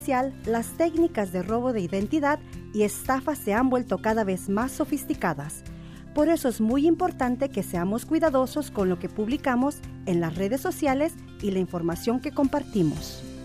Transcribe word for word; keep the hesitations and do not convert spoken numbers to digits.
social, las técnicas de robo de identidad y estafas se han vuelto cada vez más sofisticadas. Por eso es muy importante que seamos cuidadosos con lo que publicamos en las redes sociales y la información que compartimos.